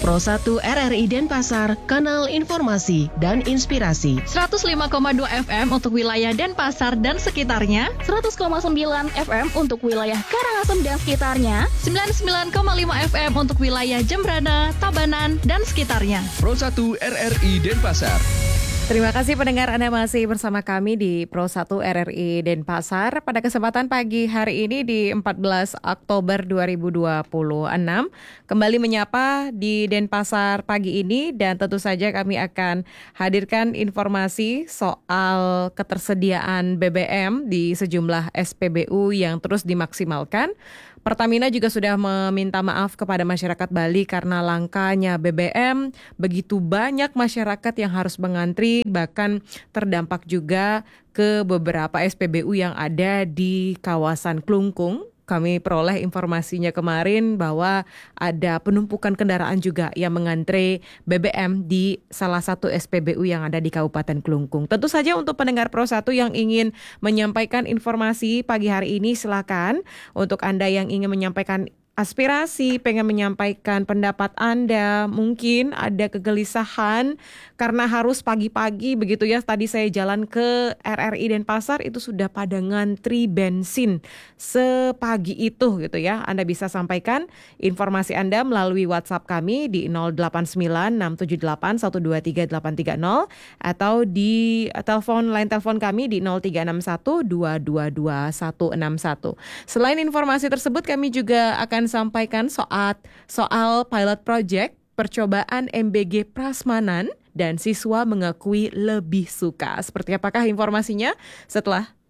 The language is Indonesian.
Pro 1 RRI Denpasar, kanal informasi dan inspirasi. 105,2 FM untuk wilayah Denpasar dan sekitarnya, 100,9 FM untuk wilayah Karangasem dan sekitarnya, 99,5 FM untuk wilayah Jembrana, Tabanan, dan sekitarnya. Pro 1 RRI Denpasar. Terima kasih pendengar, Anda masih bersama kami di Pro 1 RRI Denpasar. Pada kesempatan pagi hari ini di 14 Oktober 2026, kembali menyapa di Denpasar pagi ini, dan tentu saja kami akan hadirkan informasi soal ketersediaan BBM di sejumlah SPBU yang terus dimaksimalkan. Pertamina juga sudah meminta maaf kepada masyarakat Bali karena langkanya BBM. Begitu banyak masyarakat yang harus mengantri, bahkan terdampak juga ke beberapa SPBU yang ada di kawasan Klungkung. Kami peroleh informasinya kemarin bahwa ada penumpukan kendaraan juga yang mengantre BBM di salah satu SPBU yang ada di Kabupaten Klungkung. Tentu saja untuk pendengar Pro 1 yang ingin menyampaikan informasi pagi hari ini, silakan. Untuk Anda yang ingin menyampaikan aspirasi, pengen menyampaikan pendapat Anda, mungkin ada kegelisahan karena harus pagi-pagi begitu ya. Tadi saya jalan ke RRI Denpasar, itu sudah pada ngantri bensin sepagi itu gitu ya. Anda bisa sampaikan informasi Anda melalui WhatsApp kami di 089678123830 atau di line telepon kami di 0361222161. Selain informasi tersebut, kami juga akan sampaikan soal pilot project percobaan MBG Prasmanan dan siswa mengakui lebih suka. Seperti apakah informasinya? Setelah